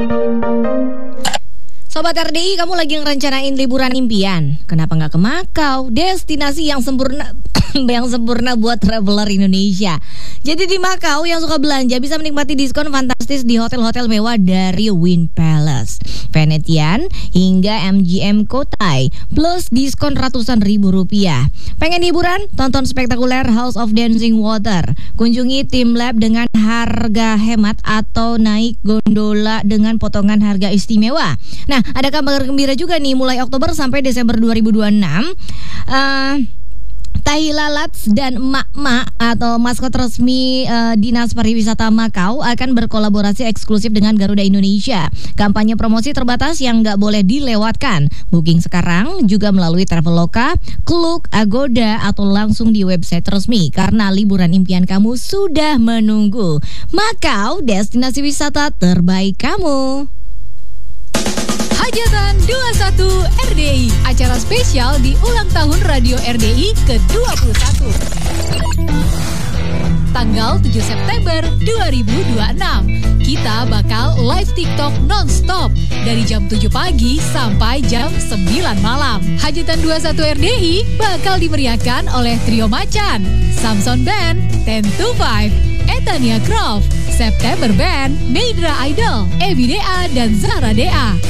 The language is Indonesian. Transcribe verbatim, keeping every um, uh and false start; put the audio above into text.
Sobat R D I, kamu lagi ngerencanain liburan impian? Kenapa nggak ke Makau? Destinasi yang sempurna yang sempurna buat traveler Indonesia. Jadi di Makau yang suka belanja bisa menikmati diskon fantastis di hotel-hotel mewah dari Wynn Palace, Venetian hingga M G M Cotai, plus diskon ratusan ribu rupiah. Pengen hiburan? Tonton spektakuler House of Dancing Water. Kunjungi Tim Lab dengan harga hemat atau naik gondola dengan potongan harga istimewa. Nah, ada kabar gembira juga nih, mulai Oktober sampai Desember dua ribu dua puluh enam. Uh, Tahilalats dan Mak-Mak atau maskot resmi uh, Dinas Pariwisata Makau akan berkolaborasi eksklusif dengan Garuda Indonesia. Kampanye promosi terbatas yang nggak boleh dilewatkan. Booking sekarang juga melalui Traveloka, Klook, Agoda atau langsung di website resmi karena liburan impian kamu sudah menunggu. Makau, destinasi wisata terbaik kamu. Hajatan dua puluh satu R D I, acara spesial di ulang tahun Radio R D I ke dua puluh satu. Tanggal tujuh September dua ribu dua puluh enam. Kita bakal live TikTok non-stop dari jam tujuh pagi sampai jam sembilan malam. Hajatan dua puluh satu R D I bakal dimeriahkan oleh Trio Macan, Samson Band, Ten to Five, Etania Croft, September Band, Meidra Idol, Ebi D A dan Zahra D A.